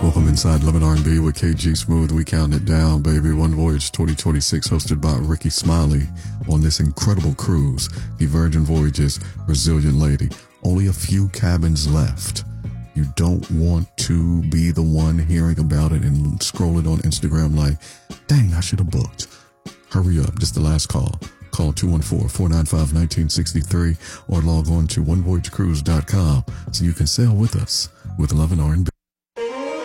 Welcome inside Love and R&B with KG Smooth. We count it down, baby. One Voyage 2026, hosted by Ricky Smiley on this incredible cruise, the Virgin Voyages Resilient Lady. Only a few cabins left. You don't want to be the one hearing about it and scrolling on Instagram like, dang, I should have booked. Hurry up. This is the last call. Call 214-495-1963 or log on to onevoyagecruise.com so you can sail with us with Love and R&B.